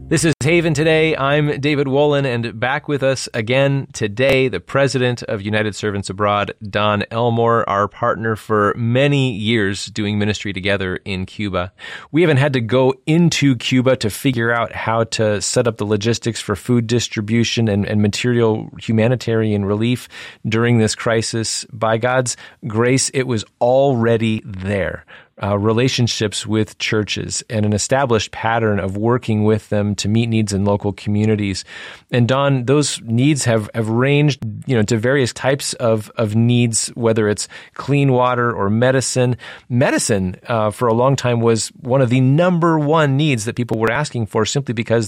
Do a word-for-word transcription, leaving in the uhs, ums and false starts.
This is Haven Today. I'm David Wolin, and back with us again today, the president of United Servants Abroad, Don Elmore, our partner for many years doing ministry together in Cuba. We haven't had to go into Cuba to figure out how to set up the logistics for food distribution and, and material humanitarian relief during this crisis. By God's grace, it was already there. Uh, relationships with churches and an established pattern of working with them to meet needs in local communities. And Don, those needs have, have ranged, you know, to various types of, of needs, whether it's clean water or medicine. Medicine, uh, for a long time was one of the number one needs that people were asking for simply because